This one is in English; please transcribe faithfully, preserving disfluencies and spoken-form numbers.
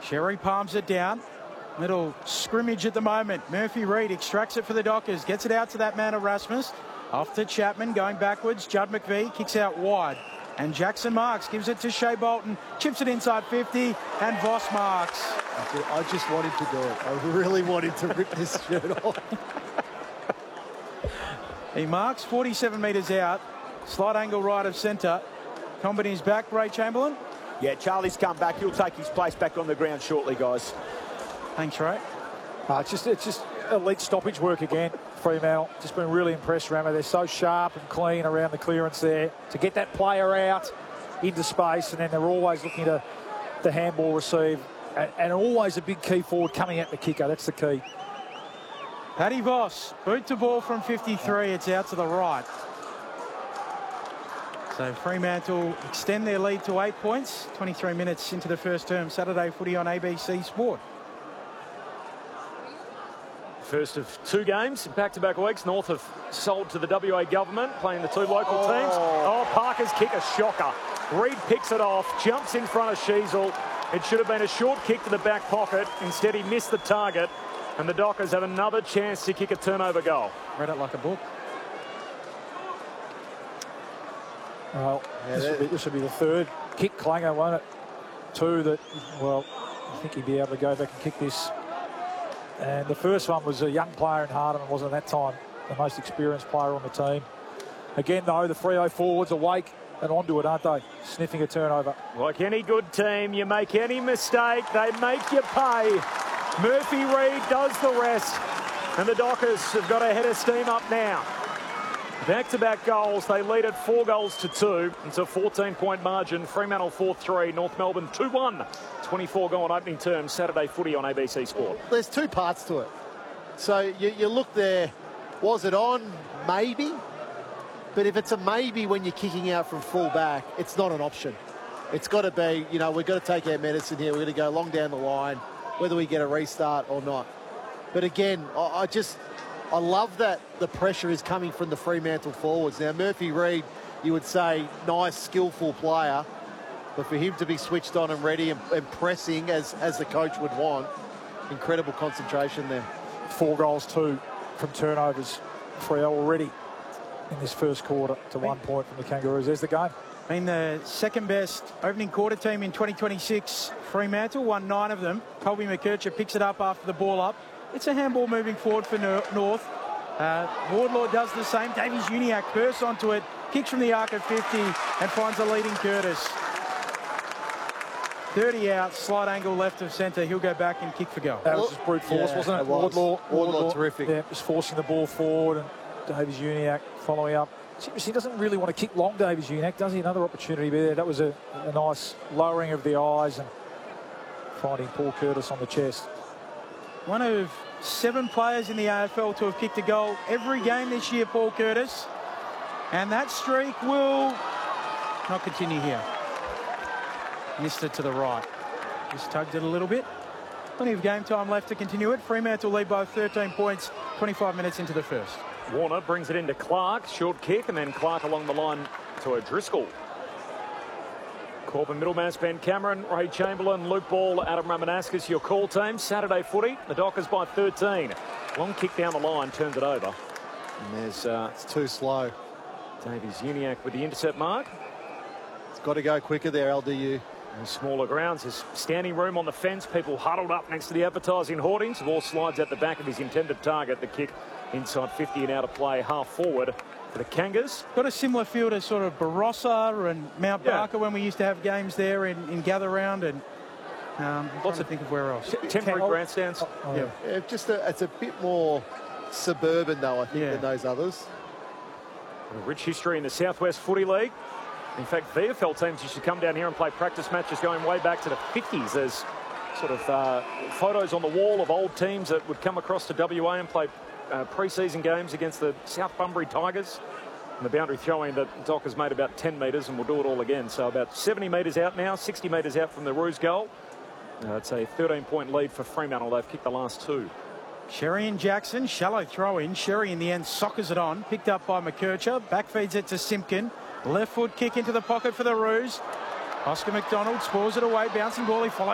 Sherry palms it down. Little scrimmage at the moment. Murphy Reid extracts it for the Dockers. Gets it out to that man Erasmus. Off to Chapman, going backwards. Judd McVie kicks out wide. And Jackson Marks gives it to Shea Bolton. Chips it inside fifty. And Voss marks. I just want him to do it. I really want him to rip this shirt off. He marks forty-seven metres out. Slight angle right of centre. Company's back, Ray Chamberlain. Yeah, Charlie's come back. He'll take his place back on the ground shortly, guys. Thanks, Ray. Uh, it's just it's just elite stoppage work again. Fremantle just been really impressed, Ramo. They're so sharp and clean around the clearance there to get that player out into space, and then they're always looking to the handball receive, and, and always a big key forward coming at the kicker. That's the key. Paddy Voss, boot to ball from fifty-three. It's out to the right. So Fremantle extend their lead to eight points. twenty-three minutes into the first term. Saturday footy on A B C Sport. First of two games in back-to-back weeks. North have sold to the W A government, playing the two local oh. teams. Oh, Parker's kick, a shocker. Reid picks it off, jumps in front of Sheasel. It should have been a short kick to the back pocket. Instead, he missed the target. And the Dockers have another chance to kick a turnover goal. Read it like a book. Well, yeah, this, will be, this will be the third kick, Clanger, won't it? Two that, well, I think he'd be able to go back and kick this. And the first one was a young player in Hardeman, wasn't at that time the most experienced player on the team. Again, though, the Freo forwards awake and onto it, aren't they? Sniffing a turnover. Like any good team, you make any mistake, they make you pay. Murphy Reid does the rest. And the Dockers have got a head of steam up now. Back-to-back goals. They lead at four goals to two. It's a fourteen-point margin. Fremantle four three. North Melbourne two one. twenty-four goal on opening term. Saturday footy on A B C Sport. There's two parts to it. So you, you look there. Was it on? Maybe. But if it's a maybe when you're kicking out from full back, it's not an option. It's got to be, you know, we've got to take our medicine here. We're going to go long down the line, whether we get a restart or not. But again, I, I just... I love that the pressure is coming from the Fremantle forwards. Now, Murphy Reid, you would say, nice, skillful player. But for him to be switched on and ready and, and pressing as, as the coach would want, incredible concentration there. Four goals, two from turnovers. Freo already in this first quarter to one point from the Kangaroos. There's the game. Been the second best opening quarter team in twenty twenty-six. Fremantle won nine of them. Colby McKercher picks it up after the ball up. It's a handball moving forward for North. Uh, Wardlaw does the same. Davies Uniacke bursts onto it, kicks from the arc at fifty and finds a leading Curtis. thirty out, slight angle left of centre. He'll go back and kick for goal. That was just brute force, yeah, wasn't it? it was. Wardlaw, Wardlaw, Wardlaw, terrific. Yeah, just forcing the ball forward, and Davies Uniacke following up. He doesn't really want to kick long, Davies Uniacke, does he? Another opportunity there. That was a, a nice lowering of the eyes and finding Paul Curtis on the chest. One of seven players in the A F L to have kicked a goal every game this year, Paul Curtis. And that streak will not continue here. Missed it to the right. Just tugged it a little bit. Plenty of game time left to continue it. Fremantle lead by thirteen points, twenty-five minutes into the first. Warner brings it into Clark. Short kick, and then Clark along the line to O'Driscoll. Corbin Middlemass, Ben Cameron, Ray Chamberlain, Luke Ball, Adam Ramanauskas, your call team. Saturday footy, the Dockers by thirteen. Long kick down the line, turns it over. And there's uh, It's too slow. Davies Uniacke with the intercept mark. It's got to go quicker there, L D U. And smaller grounds, there's standing room on the fence, people huddled up next to the advertising hoardings. The ball slides at the back of his intended target. The kick inside fifty and out of play, half forward for the Kangas. Got a similar feel to sort of Barossa and Mount Yeah. Barker when we used to have games there in, in Gather Round, and um, lots of think of where else. Temporary Oh, grandstands. oh, oh, Yeah. Yeah, just a, it's a bit more suburban, though, I think, Yeah. than those others. A rich history in the Southwest Footy League. In fact, V F L teams used to come down here and play practice matches going way back to the fifties. There's sort of uh, photos on the wall of old teams that would come across to W A and play uh, pre-season games against the South Bunbury Tigers. And the boundary throwing that Dockers made about ten metres, and we'll do it all again. So about seventy metres out now, sixty metres out from the Roos goal. Uh, it's a thirteen-point lead for Fremantle. They've kicked the last two. Sherry and Jackson, shallow throw in. Sherry in the end soccers it on. Picked up by McKercher. Back feeds it to Simpkin. Left foot kick into the pocket for the Roos. Oscar McDonald spores it away. Bouncing ball. He follows.